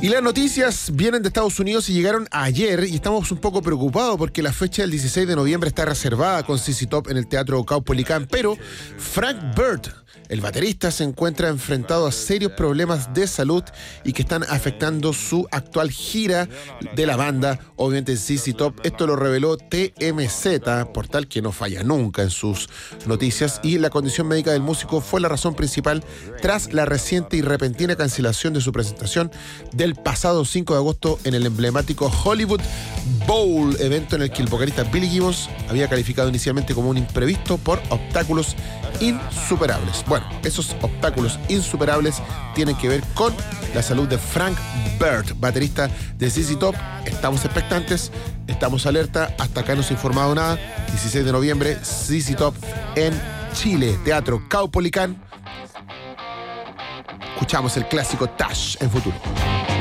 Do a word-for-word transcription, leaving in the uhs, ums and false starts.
Y las noticias vienen de Estados Unidos y llegaron ayer y estamos un poco preocupados porque la fecha del dieciséis de noviembre está reservada con Z Z Top en el Teatro Caupolicán, pero Frank Bird, el baterista, se encuentra enfrentado a serios problemas de salud y que están afectando su actual gira de la banda, obviamente Z Z Top. Esto lo reveló T M Z, portal que no falla nunca en sus noticias, y la condición médica del músico fue la razón principal tras la reciente y repentina cancelación de su presentación del pasado cinco de agosto en el emblemático Hollywood Bowl, evento en el que el vocalista Billy Gibbons había calificado inicialmente como un imprevisto por obstáculos insuperables. Bueno, esos obstáculos insuperables tienen que ver con la salud de Frank Bird, baterista de Z Z Top. Estamos expectantes, estamos alerta, hasta acá no se ha informado nada. dieciséis de noviembre, Z Z Top en Chile, Teatro Caupolicán. Escuchamos el clásico Tash en Futuro.